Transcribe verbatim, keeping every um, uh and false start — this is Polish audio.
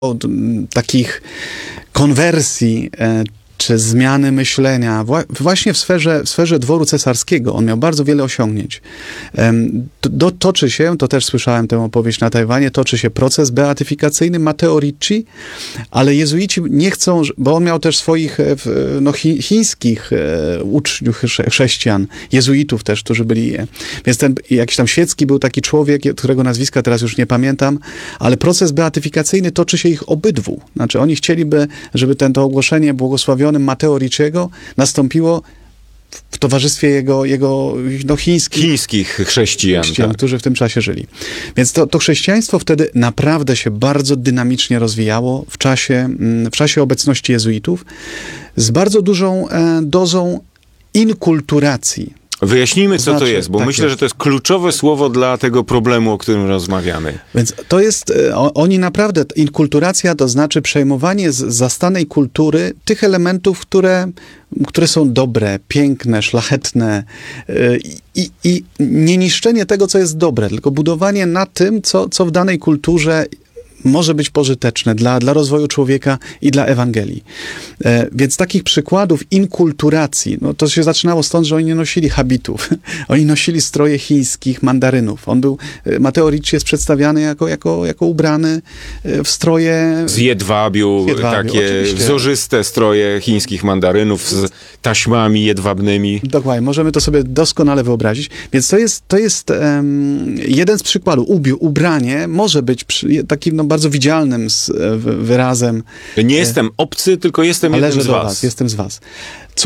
od m, takich konwersji e, czy zmiany myślenia wła- właśnie w sferze, w sferze dworu cesarskiego. On miał bardzo wiele osiągnięć. Em, do, toczy się, to też słyszałem tę opowieść na Tajwanie, toczy się proces beatyfikacyjny Matteo Ricci, ale jezuici nie chcą, bo on miał też swoich e, w- no, chi, chińskich e, uczniów chrze- chrześcijan, jezuitów też, którzy byli, e, więc ten jakiś tam świecki był taki człowiek, którego nazwiska teraz już nie pamiętam, ale proces beatyfikacyjny toczy się ich obydwu. Znaczy oni chcieliby, żeby ten, to ogłoszenie błogosławionym Matteo Ricciego nastąpiło w towarzystwie jego, jego no, chińskich, Chińskich chrześcijan. chrześcijan, Tak. którzy w tym czasie żyli. Więc to, to chrześcijaństwo wtedy naprawdę się bardzo dynamicznie rozwijało w czasie, mm, w czasie obecności jezuitów z bardzo dużą e, dozą inkulturacji. Wyjaśnijmy, co Znaczy, to jest, bo tak myślę, jest. że to jest kluczowe słowo dla tego problemu, o którym rozmawiamy. Więc to jest, e, o- oni naprawdę, inkulturacja to znaczy przejmowanie z zastanej kultury tych elementów, które, które są dobre, piękne, szlachetne e, i, i nie niszczenie tego, co jest dobre, tylko budowanie na tym, co, co w danej kulturze może być pożyteczne dla, dla rozwoju człowieka i dla Ewangelii. E, więc takich przykładów inkulturacji, no to się zaczynało stąd, że oni nie nosili habitów. Oni nosili stroje chińskich mandarynów. On był, e, Matteo Ricci jest przedstawiany jako, jako, jako ubrany e, w stroje... Z jedwabiu, Z jedwabiu, takie oczywiście. wzorzyste stroje chińskich mandarynów z taśmami jedwabnymi. Dokładnie, możemy to sobie doskonale wyobrazić. Więc to jest, to jest em, jeden z przykładów. Ubi- ubranie może być przy, takim no, bardzo widzialnym z, e, wy- wyrazem. Nie jestem obcy, tylko jestem jednym Należę z do was. was, jestem z was.